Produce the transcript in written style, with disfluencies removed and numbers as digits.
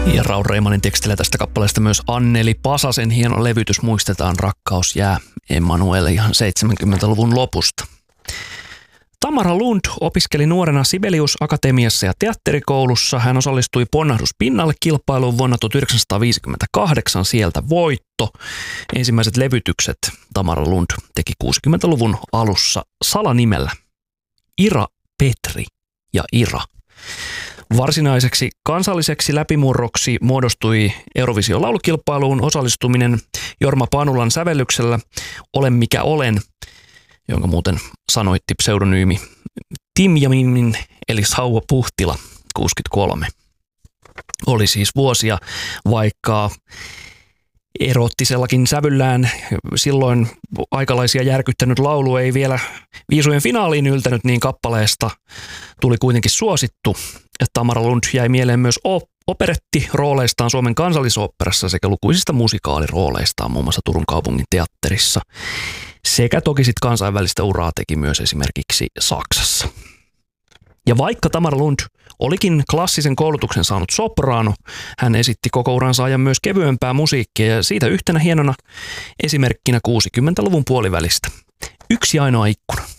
Ja Raul Reimanin tekstillä tästä kappaleesta myös Anneli Pasasen hieno levytys Muistetaan rakkaus jää Emmanuel ihan 70-luvun lopusta. Tamara Lund opiskeli nuorena Sibelius-akatemiassa ja teatterikoulussa. Hän osallistui Ponnahdus pinnalle -kilpailuun vuonna 1958, sieltä voitto. Ensimmäiset levytykset Tamara Lund teki 60-luvun alussa salanimellä Ira Petri ja Ira. Varsinaiseksi kansalliseksi läpimurroksi muodostui Eurovision laulukilpailuun osallistuminen Jorma Panulan sävellyksellä Olen mikä olen, jonka muuten sanoitti pseudonyymi Timjamin eli Sauva Puhtila 63. Oli siis vuosia, vaikka erottisellakin sävyllään silloin aikalaisia järkyttänyt laulu ei vielä viisujen finaaliin yltänyt, niin kappaleesta tuli kuitenkin suosittu. Tamara Lund jäi mieleen myös operettirooleistaan Suomen Kansallisoopperassa sekä lukuisista musikaalirooleistaan muun muassa Turun kaupungin teatterissa. Sekä toki sitten kansainvälistä uraa teki myös esimerkiksi Saksassa. Ja vaikka Tamara Lund olikin klassisen koulutuksen saanut sopraano, hän esitti koko uransa ajan myös kevyempää musiikkia ja siitä yhtenä hienona esimerkkinä 60-luvun puolivälistä. Yksi ainoa ikkuna.